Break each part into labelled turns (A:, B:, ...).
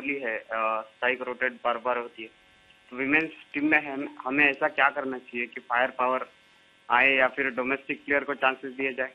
A: कोहली है, strike rotate बार बार होती है, तो विमेन्स टीम में हमें ऐसा क्या करना चाहिए कि फायर पावर आए या फिर डोमेस्टिक प्लेयर को चांसेस दिए जाए?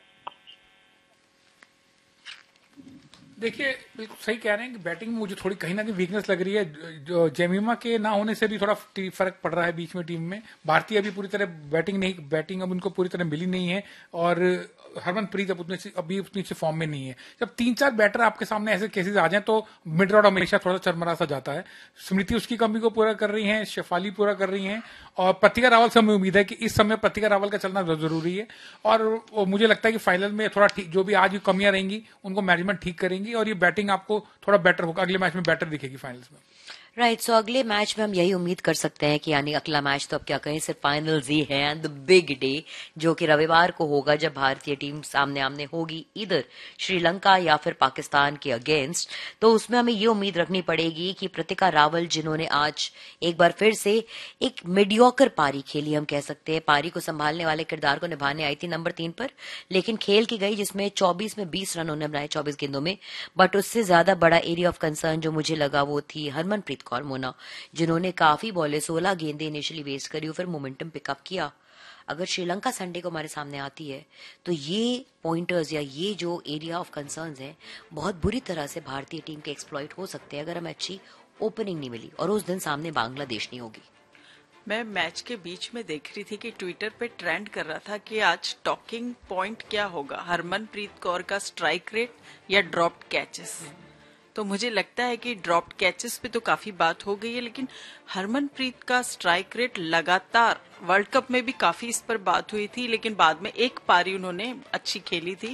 B: देखिए, बिल्कुल सही कह रहे हैं कि बैटिंग में मुझे थोड़ी कहीं ना कहीं वीकनेस लग रही है। जो जेमिमा के ना होने से भी थोड़ा फर्क पड़ रहा है बीच में टीम में। भारतीय अभी पूरी तरह बैटिंग अब उनको पूरी तरह मिली नहीं है, और हरमनप्रीत अभी उतनी से फॉर्म में नहीं है। जब 3-4 बैटर आपके सामने ऐसे केसेस आ जाएं तो मिड ऑर्डर हमेशा थोड़ा चरमरा सा जाता है। स्मृति उसकी कमी को पूरा कर रही है, शेफाली पूरा कर रही है, और प्रतिका रावल से हमें उम्मीद है कि इस समय प्रतिका रावल का चलना जरूरी है। और मुझे लगता है कि फाइनल में थोड़ा जो भी आज कमियां रहेंगी उनको मैनेजमेंट ठीक करेंगी, और ये बैटिंग आपको थोड़ा बेटर होगा, अगले मैच में बेटर दिखेगी फाइनल्स में।
C: राइट, सो अगले मैच में हम यही उम्मीद कर सकते हैं कि यानी अगला मैच तो अब क्या कहें, सिर्फ फाइनल्स ही है, एंड द बिग डे जो कि रविवार को होगा, जब भारतीय टीम सामने आमने होगी इधर श्रीलंका या फिर पाकिस्तान के अगेंस्ट। तो उसमें हमें ये उम्मीद रखनी पड़ेगी कि प्रतिका रावल, जिन्होंने आज एक बार फिर से एक मीडियोकर पारी खेली, हम कह सकते हैं पारी को संभालने वाले किरदार को निभाने आई थी नंबर 3 पर, लेकिन खेल की गई जिसमें 24 में 20 रन उन्होंने बनाए 24 गेंदों में। बट उससे ज्यादा बड़ा एरिया ऑफ कंसर्न जो मुझे लगा वो थी हरमनप्रीत कौर मोना, जिन्होंने काफी बॉले 16 गेंदें इनिशियली वेस्ट करी और फिर मोमेंटम पिकअप किया। अगर श्रीलंका संडे को हमारे सामने आती है तो ये पॉइंटर्स या ये जो एरिया ऑफ कंसर्न्स हैं बहुत बुरी तरह से भारतीय टीम के एक्सप्लॉइट हो सकते हैं अगर हमें अच्छी ओपनिंग नहीं मिली और उस दिन सामने बांग्लादेश नहीं होगी।
D: मैं मैच के बीच में देख रही थी कि ट्विटर पे ट्रेंड कर रहा था कि आज टॉकिंग पॉइंट क्या होगा, हरमनप्रीत कौर का स्ट्राइक रेट या ड्रॉप्ड कैचेस। तो मुझे लगता है कि ड्रॉप्ड कैचेस पे तो काफी बात हो गई है, लेकिन हरमनप्रीत का स्ट्राइक रेट लगातार वर्ल्ड कप में भी काफी इस पर बात हुई थी, लेकिन बाद में एक पारी उन्होंने अच्छी खेली थी।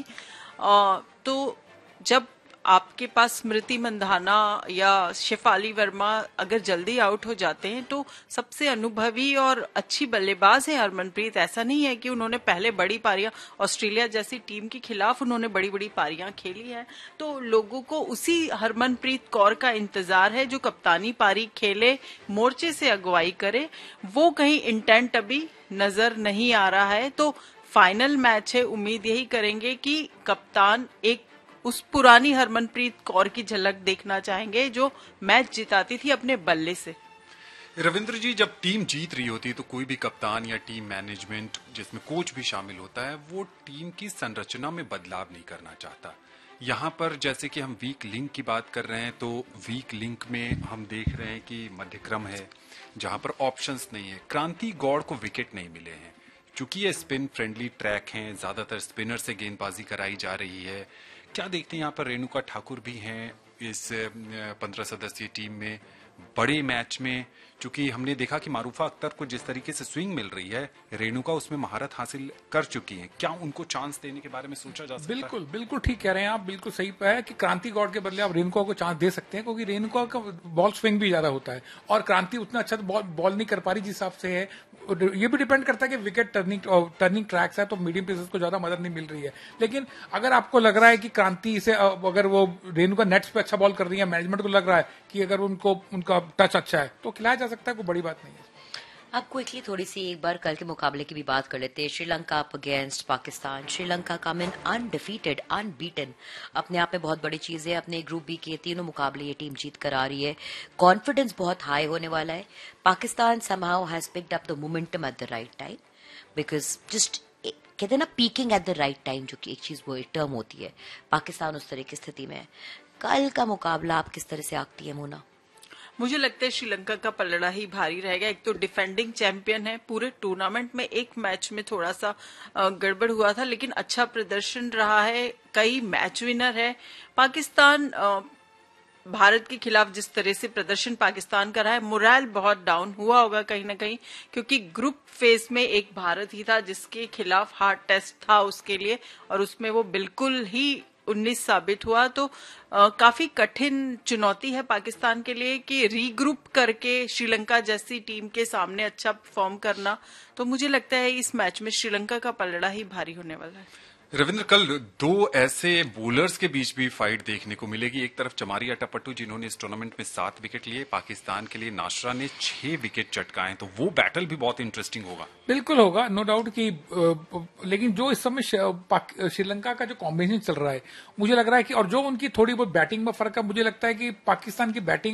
D: तो जब आपके पास स्मृति मंधाना या शेफाली वर्मा अगर जल्दी आउट हो जाते हैं तो सबसे अनुभवी और अच्छी बल्लेबाज है हरमनप्रीत। ऐसा नहीं है कि उन्होंने पहले बड़ी पारियां, ऑस्ट्रेलिया जैसी टीम के खिलाफ उन्होंने बड़ी बड़ी पारियां खेली हैं, तो लोगों को उसी हरमनप्रीत कौर का इंतजार है जो कप्तानी पारी खेले, मोर्चे से अगुवाई करे। वो कहीं इंटेंट अभी नजर नहीं आ रहा है। तो फाइनल मैच है, उम्मीद यही करेंगे कि कप्तान एक उस पुरानी हरमनप्रीत कौर की झलक देखना चाहेंगे जो मैच जिताती थी अपने बल्ले से।
E: रविंद्र जी, जब टीम जीत रही होती है तो कोई भी कप्तान या टीम मैनेजमेंट, जिसमें कोच भी शामिल होता है, वो टीम की संरचना में बदलाव नहीं करना चाहता। यहाँ पर जैसे कि हम वीक लिंक की बात कर रहे हैं, तो वीक लिंक में हम देख रहे हैं कि मध्यक्रम है जहां पर ऑप्शंस नहीं है। क्रांति गौड़ को विकेट नहीं मिले हैं, चूंकि ये स्पिन फ्रेंडली ट्रैक हैं, ज्यादातर स्पिनर से गेंदबाजी कराई जा रही है। क्या देखते हैं यहाँ पर रेणुका ठाकुर भी हैं इस 15 सदस्यीय टीम में। बड़े मैच में चूंकि हमने देखा कि मारूफा अख्तर को जिस तरीके से स्विंग मिल रही है, रेणुका उसमें महारत हासिल कर चुकी हैं। क्या उनको चांस देने के बारे में सोचा जा सकता है?
B: बिल्कुल बिल्कुल ठीक कह रहे हैं आप, बिल्कुल सही है कि क्रांति गौड़ के बदले आप रेणुका को चांस दे सकते हैं, क्योंकि रेणुका का बॉल स्विंग भी ज्यादा होता है और क्रांति उतना अच्छा बॉल नहीं कर पा रही जिस हिसाब से है। ये भी डिपेंड करता है कि विकेट टर्निंग ट्रैक्स है तो मीडियम पेसर्स को ज्यादा मदद नहीं मिल रही है। लेकिन अगर आपको लग रहा है कि क्रांति से अगर वो रेणुका नेट्स पे अच्छा बॉल कर रही है, मैनेजमेंट को लग रहा है कि अगर उनका टच अच्छा है तो खिलाया जा सकता है, कोई बड़ी बात नहीं है।
C: अब क्विकली थोड़ी सी एक बार कल के मुकाबले की भी बात कर लेते हैं। Sri Lanka up against Pakistan. श्रीलंका कम इन अनडिफीटेड, अनबीटन, अपने आप में बहुत बड़ी चीज है। अपने ग्रुप बी के तीनों मुकाबले ये टीम जीत कर आ रही है, कॉन्फिडेंस बहुत हाई होने वाला है। Pakistan somehow has picked up the momentum at the right time, because just कहते हैं ना peeking at the right time, जो कि एक चीज वो एक टर्म होती है। पाकिस्तान उस तरह की स्थिति में है। कल का मुकाबला आप किस तरह से आंकती है मोना?
D: मुझे लगता है श्रीलंका का पलड़ा ही भारी रहेगा। एक तो डिफेंडिंग चैंपियन है, पूरे टूर्नामेंट में एक मैच में थोड़ा सा गड़बड़ हुआ था, लेकिन अच्छा प्रदर्शन रहा है, कई मैच विनर है। पाकिस्तान भारत के खिलाफ जिस तरह से प्रदर्शन पाकिस्तान का रहा है, मोरल बहुत डाउन हुआ होगा कहीं ना कहीं, क्योंकि ग्रुप फेज में एक भारत ही था जिसके खिलाफ हार्ड टेस्ट था उसके लिए, और उसमें वो बिल्कुल ही 19 साबित हुआ। तो काफी कठिन चुनौती है पाकिस्तान के लिए कि रीग्रुप करके श्रीलंका जैसी टीम के सामने अच्छा परफॉर्म करना। तो मुझे लगता है इस मैच में श्रीलंका का पलड़ा ही भारी होने वाला है।
E: रविंद्र, कल दो ऐसे बॉलर्स के बीच भी फाइट देखने को मिलेगी। एक तरफ चमारी अटापट्टू, जिन्होंने इस टूर्नामेंट में 7 विकेट लिए, पाकिस्तान के लिए नाशरा ने 6 विकेट चटकाए, तो वो बैटल भी बहुत इंटरेस्टिंग होगा।
B: बिल्कुल होगा, नो डाउट कि लेकिन जो इस समय श्रीलंका का जो कॉम्बिनेशन चल रहा है, मुझे लग रहा है कि और जो उनकी थोड़ी बहुत बैटिंग में फर्क है, मुझे लगता है कि पाकिस्तान की बैटिंग